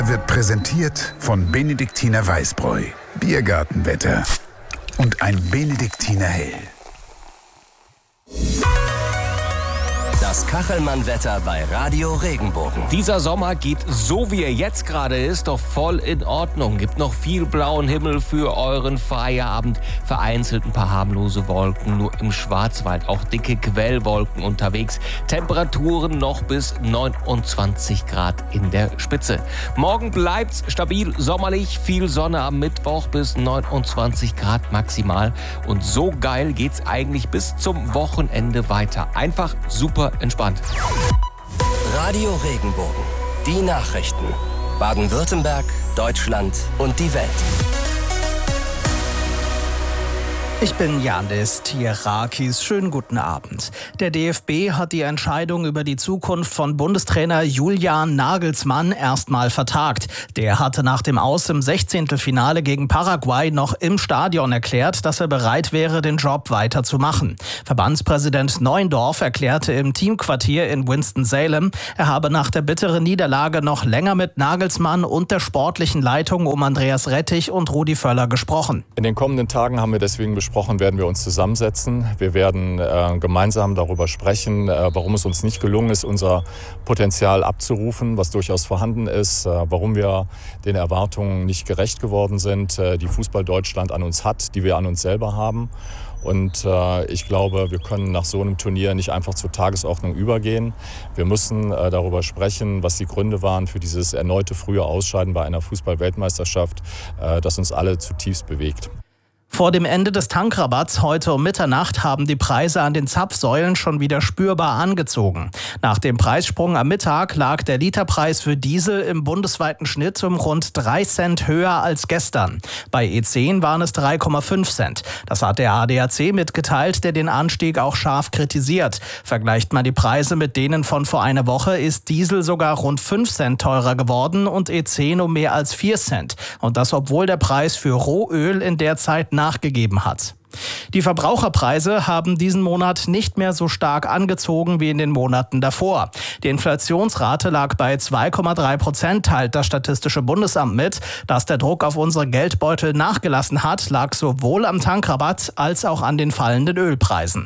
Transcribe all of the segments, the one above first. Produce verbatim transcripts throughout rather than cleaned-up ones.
Wird präsentiert von Benediktiner Weißbräu, Biergartenwetter und ein Benediktiner Hell. Das Kachelmann-Wetter bei Radio Regenbogen. Dieser Sommer geht, so wie er jetzt gerade ist, doch voll in Ordnung. Gibt noch viel blauen Himmel für euren Feierabend. Vereinzelt ein paar harmlose Wolken, nur im Schwarzwald auch dicke Quellwolken unterwegs. Temperaturen noch bis neunundzwanzig Grad in der Spitze. Morgen bleibt's stabil sommerlich, viel Sonne am Mittwoch bis neunundzwanzig Grad maximal. Und so geil geht's eigentlich bis zum Wochenende weiter. Einfach super entspannt. Radio Regenbogen. Die Nachrichten. Baden-Württemberg, Deutschland und die Welt. Ich bin Janis Tierakis. Schönen guten Abend. Der D F B hat die Entscheidung über die Zukunft von Bundestrainer Julian Nagelsmann erstmal vertagt. Der hatte nach dem Aus im Sechzehntelfinale gegen Paraguay noch im Stadion erklärt, dass er bereit wäre, den Job weiterzumachen. Verbandspräsident Neuendorf erklärte im Teamquartier in Winston-Salem, er habe nach der bitteren Niederlage noch länger mit Nagelsmann und der sportlichen Leitung um Andreas Rettich und Rudi Völler gesprochen. In den kommenden Tagen haben wir deswegen besprochen, werden wir uns zusammensetzen. Wir werden äh, gemeinsam darüber sprechen, äh, warum es uns nicht gelungen ist, unser Potenzial abzurufen, was durchaus vorhanden ist, äh, warum wir den Erwartungen nicht gerecht geworden sind, äh, die Fußball Deutschland an uns hat, die wir an uns selber haben. Und äh, ich glaube, wir können nach so einem Turnier nicht einfach zur Tagesordnung übergehen. Wir müssen äh, darüber sprechen, was die Gründe waren für dieses erneute frühe Ausscheiden bei einer Fußball-Weltmeisterschaft, äh, das uns alle zutiefst bewegt. Vor dem Ende des Tankrabatts heute um Mitternacht haben die Preise an den Zapfsäulen schon wieder spürbar angezogen. Nach dem Preissprung am Mittag lag der Literpreis für Diesel im bundesweiten Schnitt um rund drei Cent höher als gestern. Bei E zehn waren es drei Komma fünf Cent. Das hat der A D A C mitgeteilt, der den Anstieg auch scharf kritisiert. Vergleicht man die Preise mit denen von vor einer Woche, ist Diesel sogar rund fünf Cent teurer geworden und E zehn um mehr als vier Cent. Und das, obwohl der Preis für Rohöl in der Zeit nachgegeben hat. Die Verbraucherpreise haben diesen Monat nicht mehr so stark angezogen wie in den Monaten davor. Die Inflationsrate lag bei zwei Komma drei Prozent, teilt das Statistische Bundesamt mit. Dass der Druck auf unsere Geldbeutel nachgelassen hat, lag sowohl am Tankrabatt als auch an den fallenden Ölpreisen.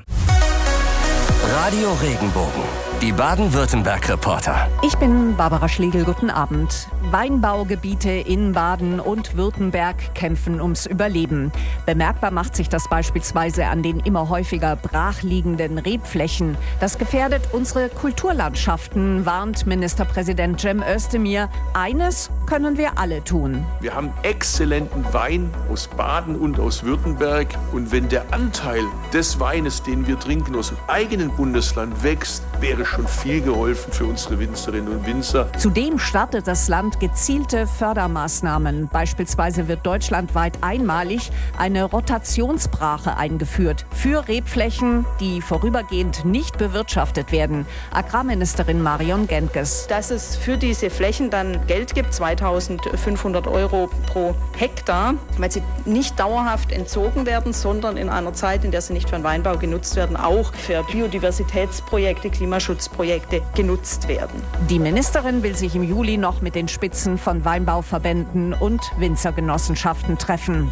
Radio Regenbogen. Die Baden-Württemberg-Reporter. Ich bin Barbara Schlegel, guten Abend. Weinbaugebiete in Baden und Württemberg kämpfen ums Überleben. Bemerkbar macht sich das beispielsweise an den immer häufiger brachliegenden Rebflächen. Das gefährdet unsere Kulturlandschaften, warnt Ministerpräsident Cem Özdemir. Eines können wir alle tun. Wir haben exzellenten Wein aus Baden und aus Württemberg. Und wenn der Anteil des Weines, den wir trinken, aus dem eigenen Bundesland wächst, wäre schon viel geholfen für unsere Winzerinnen und Winzer. Zudem startet das Land gezielte Fördermaßnahmen. Beispielsweise wird deutschlandweit einmalig eine Rotationsbrache eingeführt für Rebflächen, die vorübergehend nicht bewirtschaftet werden. Agrarministerin Marion Gentges. Dass es für diese Flächen dann Geld gibt, zweitausendfünfhundert Euro pro Hektar, weil sie nicht dauerhaft entzogen werden, sondern in einer Zeit, in der sie nicht für den Weinbau genutzt werden, auch für Biodiversitätsprojekte, Klimaschutzprojekte genutzt werden. Die Ministerin will sich im Juli noch mit den Spitzen von Weinbauverbänden und Winzergenossenschaften treffen.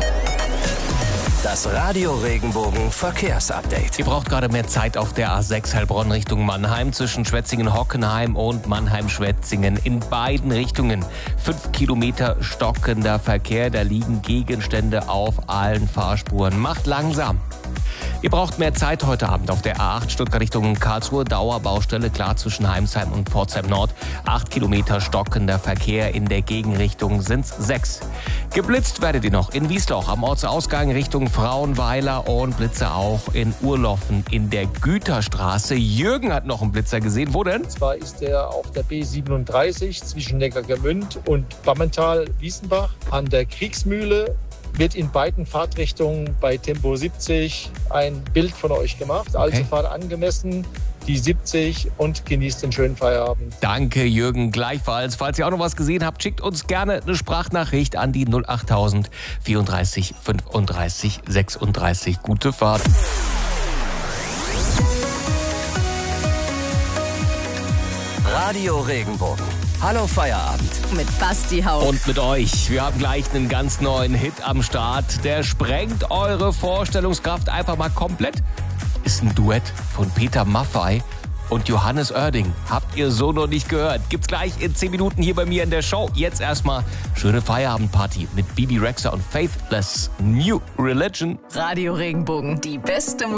Das Radio Regenbogen Verkehrsupdate. Ihr braucht gerade mehr Zeit auf der A sechs Heilbronn Richtung Mannheim zwischen Schwetzingen-Hockenheim und Mannheim-Schwetzingen in beiden Richtungen. Fünf Kilometer stockender Verkehr, da liegen Gegenstände auf allen Fahrspuren. Macht langsam. Ihr braucht mehr Zeit heute Abend auf der A acht Stuttgart Richtung Karlsruhe. Dauerbaustelle klar zwischen Heimsheim und Pforzheim Nord. Acht Kilometer stockender Verkehr, in der Gegenrichtung sind's sechs. Geblitzt werdet ihr noch in Wiesloch am Ortsausgang Richtung Frauenweiler und Blitzer auch in Urloffen in der Güterstraße. Jürgen hat noch einen Blitzer gesehen. Wo denn? Und zwar ist der auf der B siebenunddreißig zwischen Neckargemünd und Bammental-Wiesenbach an der Kriegsmühle. Wird in beiden Fahrtrichtungen bei Tempo siebzig ein Bild von euch gemacht. Also okay. Fahrt angemessen, die siebzig und genießt den schönen Feierabend. Danke, Jürgen, gleichfalls. Falls ihr auch noch was gesehen habt, schickt uns gerne eine Sprachnachricht an die null achttausend vierunddreißig fünfunddreißig sechsunddreißig. Gute Fahrt. Radio Regenbogen. Hallo Feierabend. Mit Basti Haupt. Und mit euch. Wir haben gleich einen ganz neuen Hit am Start. Der sprengt eure Vorstellungskraft einfach mal komplett. Ist ein Duett von Peter Maffay und Johannes Oerding. Habt ihr so noch nicht gehört? Gibt's gleich in zehn Minuten hier bei mir in der Show. Jetzt erstmal schöne Feierabendparty mit Bibi Rexha und Faithless New Religion. Radio Regenbogen, die beste Musik.